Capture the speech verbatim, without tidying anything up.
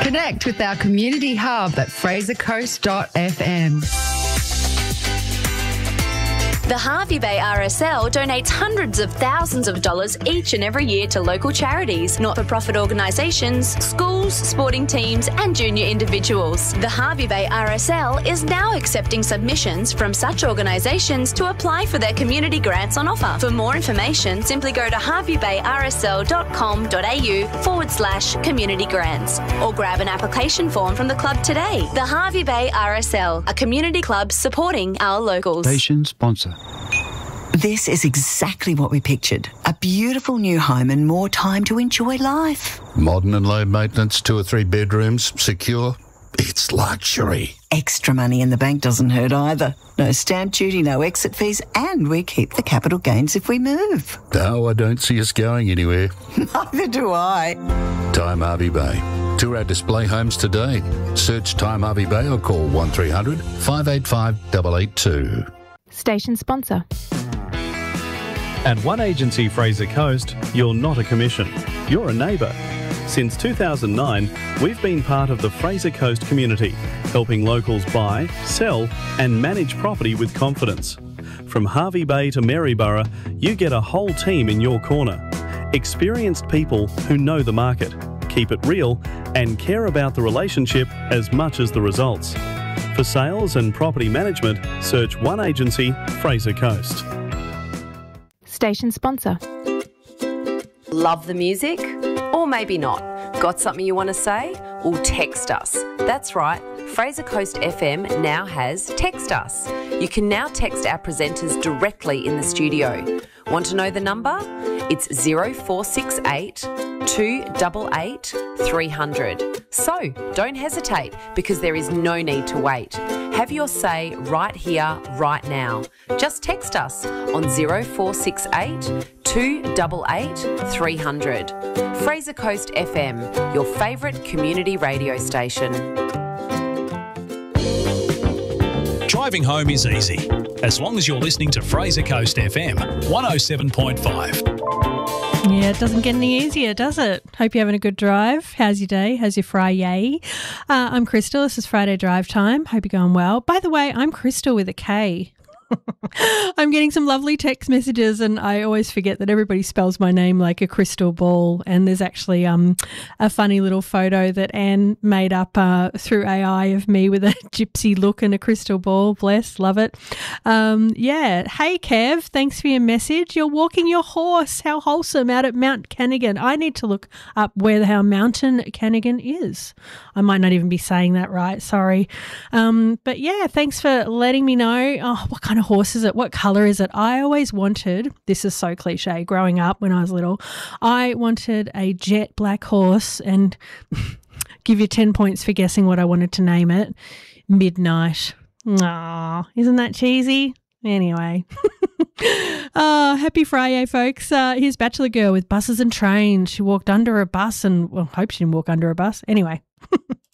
Connect with our community hub at fraser coast dot f m. The Hervey Bay R S L donates hundreds of thousands of dollars each and every year to local charities, not-for-profit organisations, schools, sporting teams and junior individuals. The Hervey Bay R S L is now accepting submissions from such organisations to apply for their community grants on offer. For more information, simply go to hervey bay r s l dot com dot a u forward slash community grants or grab an application form from the club today. The Hervey Bay R S L, a community club supporting our locals. Station sponsor. This is exactly what we pictured. A beautiful new home and more time to enjoy life. Modern and low maintenance, two or three bedrooms, secure. It's luxury. Extra money in the bank doesn't hurt either. No stamp duty, no exit fees, and we keep the capital gains if we move. No, I don't see us going anywhere. Neither do I. Time Hervey Bay. Tour our display homes today. Search Time Hervey Bay or call one three hundred, five eight five, eight eight two. Station sponsor. At One Agency Fraser Coast, you're not a commission. You're a neighbour. Since two thousand nine, we've been part of the Fraser Coast community, helping locals buy, sell and manage property with confidence. From Hervey Bay to Maryborough, you get a whole team in your corner. Experienced people who know the market, keep it real and care about the relationship as much as the results. For sales and property management, search One Agency Fraser Coast. Station sponsor. Love the music? Or maybe not. Got something you want to say? Well, text us. That's right, Fraser Coast F M now has Text Us. You can now text our presenters directly in the studio. Want to know the number? It's zero four six eight, two eight eight, three hundred. So, don't hesitate because there is no need to wait. Have your say right here, right now. Just text us on zero four six eight, two eight eight, three hundred. Fraser Coast F M, your favourite community radio station. Driving home is easy, as long as you're listening to Fraser Coast F M one oh seven point five. Yeah, it doesn't get any easier, does it? Hope you're having a good drive. How's your day? How's your Friday? Uh, I'm Crystal. This is Friday Drive Time. Hope you're going well. By the way, I'm Crystal with a K. I'm getting some lovely text messages and I always forget that everybody spells my name like a crystal ball, and there's actually um, a funny little photo that Anne made up uh, through A I of me with a gypsy look and a crystal ball. Bless, love it. Um, yeah. Hey Kev, thanks for your message. You're walking your horse. How wholesome, out at Mount Canigan. I need to look up where the hell Mountain Canigan is. I might not even be saying that right, sorry. Um, but yeah, thanks for letting me know. Oh, what kind of horse is it? What colour is it? I always wanted, this is so cliche, growing up when I was little, I wanted a jet black horse, and give you ten points for guessing what I wanted to name it. Midnight. Aw, isn't that cheesy? Anyway. uh, happy Friday, folks. Uh, here's Bachelor Girl with Buses and Trains. She walked under a bus and, well, I hope she didn't walk under a bus. Anyway.